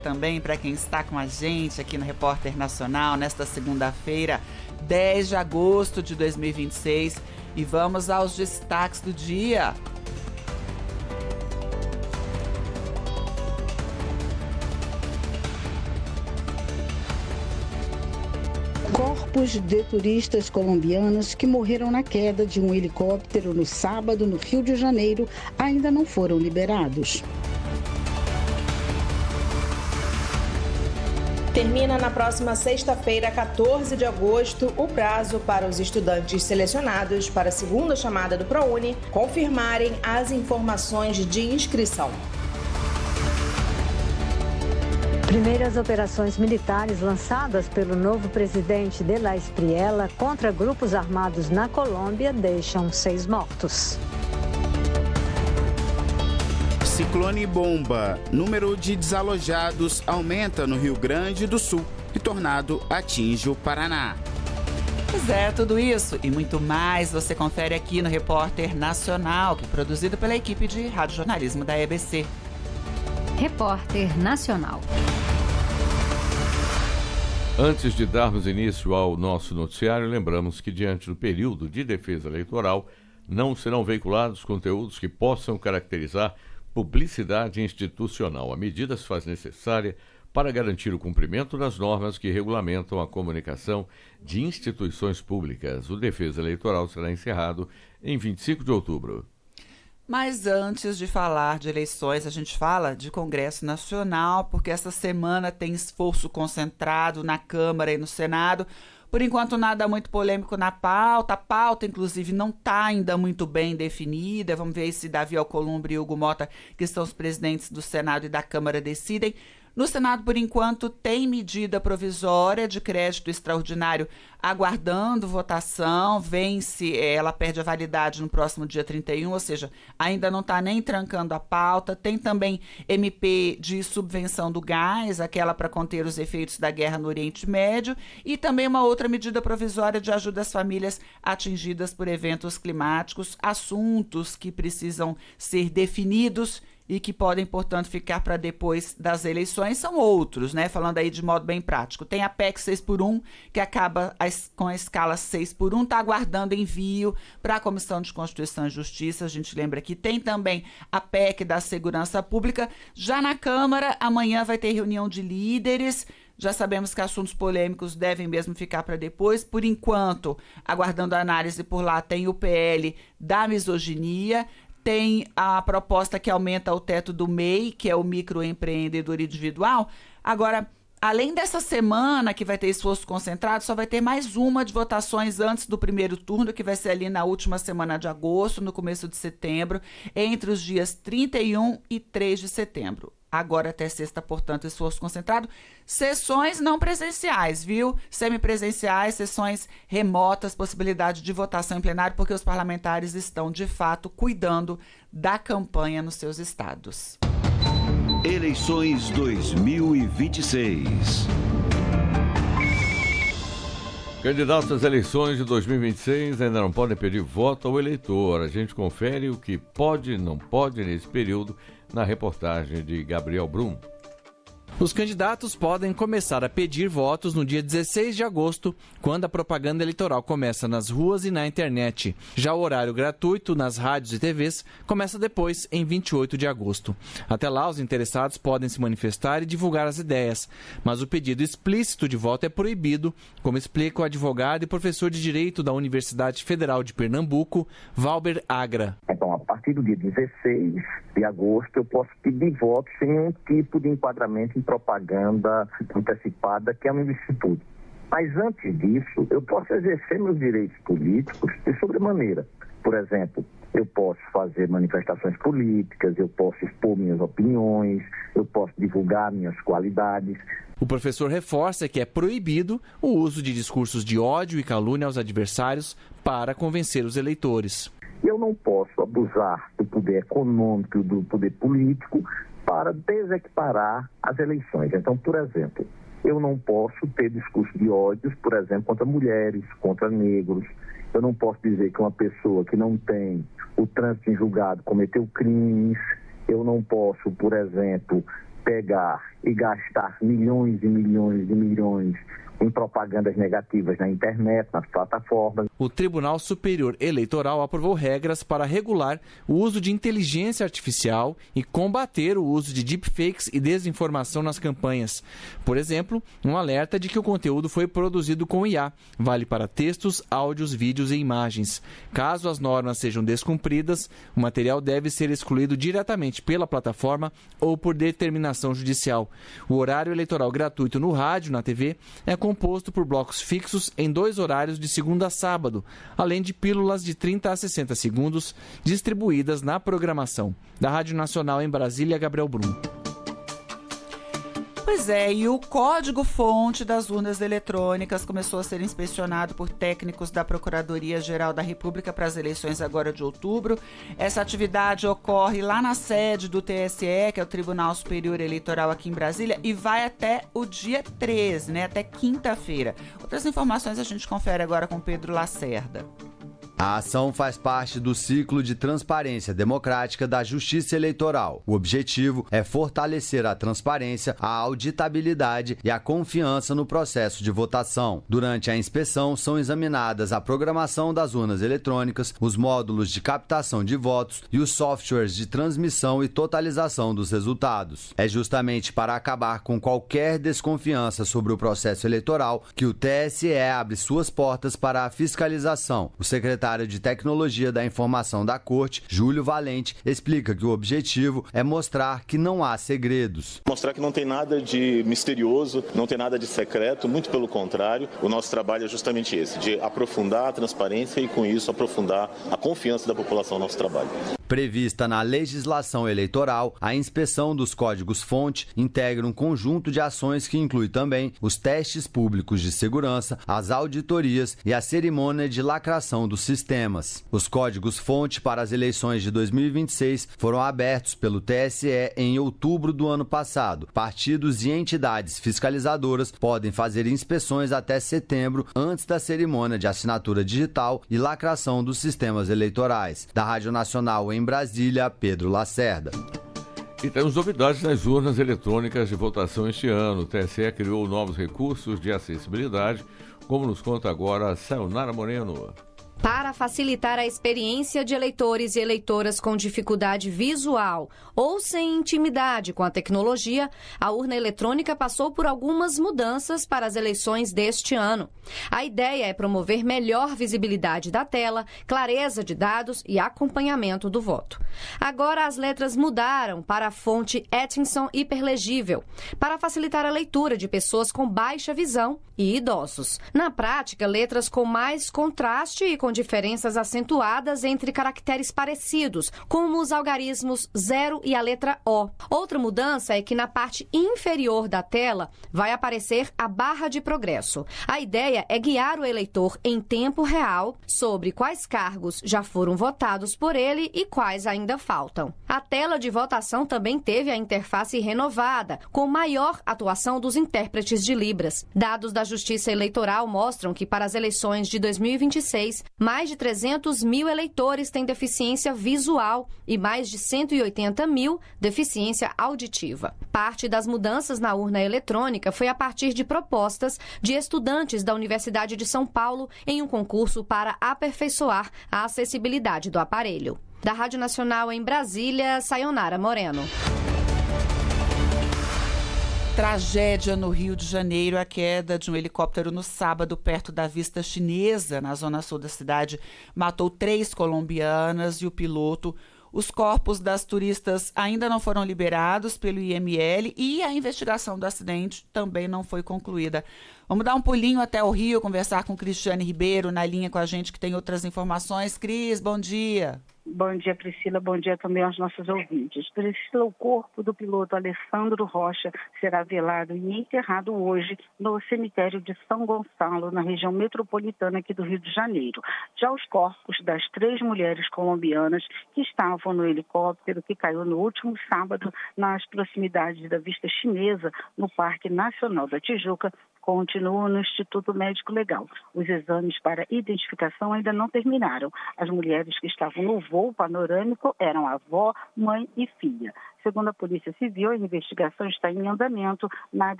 Também para quem está com a gente aqui no Repórter Nacional nesta segunda-feira, 10 de agosto de 2026, e vamos aos destaques do dia. Corpos de turistas colombianos que morreram na queda de um helicóptero no sábado no Rio de Janeiro ainda não foram liberados. Termina na próxima sexta-feira, 14 de agosto, o prazo para os estudantes selecionados para a segunda chamada do ProUni confirmarem as informações de inscrição. Primeiras operações militares lançadas pelo novo presidente de La Espriella contra grupos armados na Colômbia deixam 6 mortos. Ciclone bomba. Número de desalojados aumenta no Rio Grande do Sul e tornado atinge o Paraná. Pois é, tudo isso e muito mais você confere aqui no Repórter Nacional, que é produzido pela equipe de radiojornalismo da EBC. Repórter Nacional. Antes de darmos início ao nosso noticiário, lembramos que diante do período de defesa eleitoral não serão veiculados conteúdos que possam caracterizar publicidade institucional. A medida se faz necessária para garantir o cumprimento das normas que regulamentam a comunicação de instituições públicas. O Defesa Eleitoral será encerrado em 25 de outubro. Mas antes de falar de eleições, a gente fala de Congresso Nacional, porque essa semana tem esforço concentrado na Câmara e no Senado. Por enquanto, nada muito polêmico na pauta. A pauta, inclusive, não está ainda muito bem definida. Vamos ver se Davi Alcolumbre e Hugo Mota, que são os presidentes do Senado e da Câmara, decidem. No Senado, por enquanto, tem medida provisória de crédito extraordinário aguardando votação, vence, ela perde a validade no próximo dia 31, ou seja, ainda não está nem trancando a pauta. Tem também MP de subvenção do gás, aquela para conter os efeitos da guerra no Oriente Médio, e também uma outra medida provisória de ajuda às famílias atingidas por eventos climáticos, assuntos que precisam ser definidos e que podem, portanto, ficar para depois das eleições, são outros, né? Falando aí de modo bem prático. Tem a PEC 6x1, que acaba com a escala 6x1, está aguardando envio para a Comissão de Constituição e Justiça, a gente lembra que tem também a PEC da Segurança Pública. Já na Câmara, amanhã vai ter reunião de líderes. Já sabemos que assuntos polêmicos devem mesmo ficar para depois. Por enquanto, aguardando a análise por lá, tem o PL da misoginia, tem a proposta que aumenta o teto do MEI, que é o microempreendedor individual. Agora, além dessa semana que vai ter esforço concentrado, só vai ter mais uma de votações antes do primeiro turno, que vai ser ali na última semana de agosto, no começo de setembro, entre os dias 31 e 3 de setembro. Agora até sexta, portanto, esforço concentrado. Sessões não presenciais, viu? Semipresenciais, sessões remotas, possibilidade de votação em plenário, porque os parlamentares estão, de fato, cuidando da campanha nos seus estados. Eleições 2026. Candidatos às eleições de 2026 ainda não podem pedir voto ao eleitor. A gente confere o que pode e não pode nesse período na reportagem de Gabriel Brum. Os candidatos podem começar a pedir votos no dia 16 de agosto, quando a propaganda eleitoral começa nas ruas e na internet. Já o horário gratuito nas rádios e TVs começa depois, em 28 de agosto. Até lá, os interessados podem se manifestar e divulgar as ideias, mas o pedido explícito de voto é proibido, como explica o advogado e professor de Direito da Universidade Federal de Pernambuco, Valber Agra. Então, a partir do dia 16 de agosto, eu posso pedir voto sem nenhum tipo de enquadramento em propaganda antecipada, que é uma ilicitude. Mas antes disso, eu posso exercer meus direitos políticos de sobremaneira. Por exemplo, eu posso fazer manifestações políticas, eu posso expor minhas opiniões, eu posso divulgar minhas qualidades. O professor reforça que é proibido o uso de discursos de ódio e calúnia aos adversários para convencer os eleitores. Eu não posso abusar do poder econômico e do poder político para desequiparar as eleições. Então, por exemplo, eu não posso ter discurso de ódios, por exemplo, contra mulheres, contra negros. Eu não posso dizer que uma pessoa que não tem o trânsito em julgado cometeu crimes. Eu não posso, por exemplo, pegar e gastar milhões e milhões e milhões em propagandas negativas na internet, nas plataformas. O Tribunal Superior Eleitoral aprovou regras para regular o uso de inteligência artificial e combater o uso de deepfakes e desinformação nas campanhas. Por exemplo, um alerta de que o conteúdo foi produzido com IA. Vale para textos, áudios, vídeos e imagens. Caso as normas sejam descumpridas, o material deve ser excluído diretamente pela plataforma ou por determinação judicial. O horário eleitoral gratuito no rádio e na TV é composto por blocos fixos em 2 horários de segunda a sábado, além de pílulas de 30 a 60 segundos distribuídas na programação. Da Rádio Nacional em Brasília, Gabriel Brum. Pois é, e o código-fonte das urnas eletrônicas começou a ser inspecionado por técnicos da Procuradoria-Geral da República para as eleições agora de outubro. Essa atividade ocorre lá na sede do TSE, que é o Tribunal Superior Eleitoral aqui em Brasília, e vai até o dia 13, né, até quinta-feira. Outras informações a gente confere agora com Pedro Lacerda. A ação faz parte do ciclo de transparência democrática da Justiça Eleitoral. O objetivo é fortalecer a transparência, a auditabilidade e a confiança no processo de votação. Durante a inspeção, são examinadas a programação das urnas eletrônicas, os módulos de captação de votos e os softwares de transmissão e totalização dos resultados. É justamente para acabar com qualquer desconfiança sobre o processo eleitoral que o TSE abre suas portas para a fiscalização. O secretário de Tecnologia da Informação da Corte, Júlio Valente, explica que o objetivo é mostrar que não há segredos. Mostrar que não tem nada de misterioso, não tem nada de secreto, muito pelo contrário. O nosso trabalho é justamente esse, de aprofundar a transparência e, com isso, aprofundar a confiança da população no nosso trabalho. Prevista na legislação eleitoral, a inspeção dos códigos-fonte integra um conjunto de ações que inclui também os testes públicos de segurança, as auditorias e a cerimônia de lacração dos sistemas. Os códigos-fonte para as eleições de 2026 foram abertos pelo TSE em outubro do ano passado. Partidos e entidades fiscalizadoras podem fazer inspeções até setembro, antes da cerimônia de assinatura digital e lacração dos sistemas eleitorais. Da Rádio Nacional em Brasília, Pedro Lacerda. E temos novidades nas urnas eletrônicas de votação este ano. O TSE criou novos recursos de acessibilidade, como nos conta agora a Sayonara Moreno. Para facilitar a experiência de eleitores e eleitoras com dificuldade visual ou sem intimidade com a tecnologia, a urna eletrônica passou por algumas mudanças para as eleições deste ano. A ideia é promover melhor visibilidade da tela, clareza de dados e acompanhamento do voto. Agora as letras mudaram para a fonte Atkinson hiperlegível, para facilitar a leitura de pessoas com baixa visão e idosos. Na prática, letras com mais contraste e com diferenças acentuadas entre caracteres parecidos, como os algarismos 0 e a letra O. Outra mudança é que na parte inferior da tela vai aparecer a barra de progresso. A ideia é guiar o eleitor em tempo real sobre quais cargos já foram votados por ele e quais ainda faltam. A tela de votação também teve a interface renovada, com maior atuação dos intérpretes de Libras. Dados da Justiça Eleitoral mostram que para as eleições de 2026, mais de 300 mil eleitores têm deficiência visual e mais de 180 mil deficiência auditiva. Parte das mudanças na urna eletrônica foi a partir de propostas de estudantes da Universidade de São Paulo em um concurso para aperfeiçoar a acessibilidade do aparelho. Da Rádio Nacional em Brasília, Sayonara Moreno. Tragédia no Rio de Janeiro, a queda de um helicóptero no sábado perto da Vista Chinesa, na zona sul da cidade, matou 3 colombianas e o piloto. Os corpos das turistas ainda não foram liberados pelo IML e a investigação do acidente também não foi concluída. Vamos dar um pulinho até o Rio, conversar com Cristiane Ribeiro na linha com a gente que tem outras informações. Cris, bom dia. Bom dia, Priscila. Bom dia também aos nossos ouvintes. Priscila, o corpo do piloto Alessandro Rocha será velado e enterrado hoje no cemitério de São Gonçalo, na região metropolitana aqui do Rio de Janeiro. Já os corpos das 3 mulheres colombianas que estavam no helicóptero que caiu no último sábado nas proximidades da Vista Chinesa, no Parque Nacional da Tijuca, continua no Instituto Médico Legal. Os exames para identificação ainda não terminaram. As mulheres que estavam no voo panorâmico eram avó, mãe e filha. Segundo a Polícia Civil, a investigação está em andamento. Nada